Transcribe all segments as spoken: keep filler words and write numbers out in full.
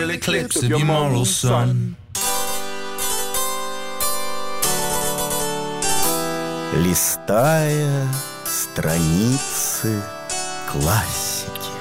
eclipse of your moral sun. Листая страницы классики.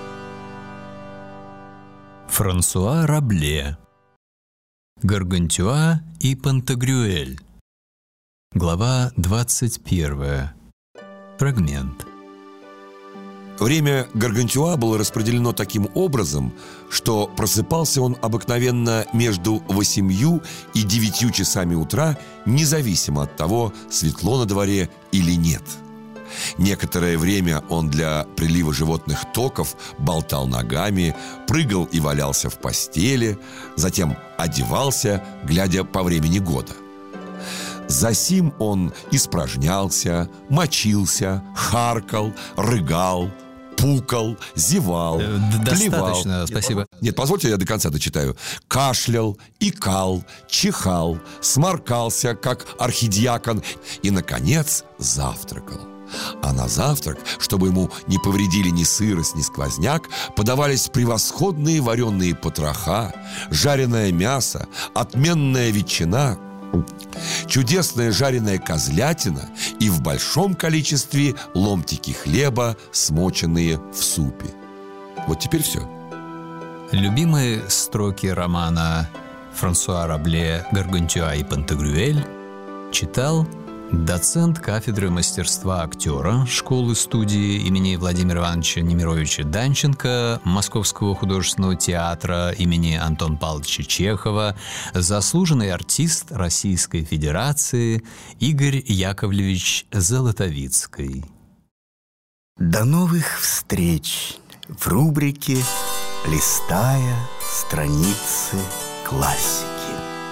Франсуа Рабле. Гаргантюа и Пантагрюэль. Глава двадцать первая. Фрагмент. Время Гаргантюа было распределено таким образом, что просыпался он обыкновенно между восемью и девятью часами утра, независимо от того, светло на дворе или нет. Некоторое время он для прилива животных токов болтал ногами, прыгал и валялся в постели, затем одевался, глядя по времени года. Засим он испражнялся, мочился, харкал, рыгал, пукал, зевал, Достаточно, плевал. спасибо. Нет, позвольте, я до конца дочитаю. Кашлял, икал, чихал, сморкался, как архидиакон, и, наконец, завтракал. А на завтрак, чтобы ему не повредили ни сырость, ни сквозняк, подавались превосходные вареные потроха, жареное мясо, отменная ветчина, чудесная жареная козлятина и в большом количестве ломтики хлеба, смоченные в супе. Вот теперь все. Любимые строки романа Франсуа Рабле «Гаргантюа и Пантагрюэль» читал доцент кафедры мастерства актера школы-студии имени Владимира Ивановича Немировича Данченко Московского художественного театра имени Антона Павловича Чехова, заслуженный артист Российской Федерации Игорь Яковлевич Золотовицкий. До новых встреч в рубрике «Листая страницы классики».